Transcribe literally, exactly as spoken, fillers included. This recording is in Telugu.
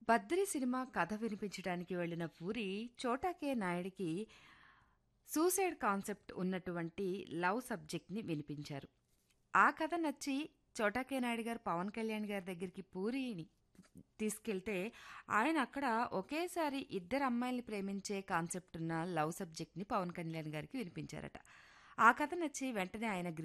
బద్రి సినిమా కథ వినిపించడానికి వెళ్ళిన పూరి చోటా కే నాయుడికి సూసైడ్ కాన్సెప్ట్ ఉన్నటువంటి లవ్ సబ్జెక్ట్ని వినిపించారు. ఆ కథ నచ్చి చోటా కే నాయుడు గారు పవన్ కళ్యాణ్ గారి దగ్గరికి పూరిని తీసుకెళ్తే ఆయన అక్కడ ఒకేసారి ఇద్దరు అమ్మాయిల్ని ప్రేమించే కాన్సెప్ట్ ఉన్న లవ్ సబ్జెక్ట్ని పవన్ కళ్యాణ్ గారికి వినిపించారట. ఆ కథ నచ్చి వెంటనే ఆయన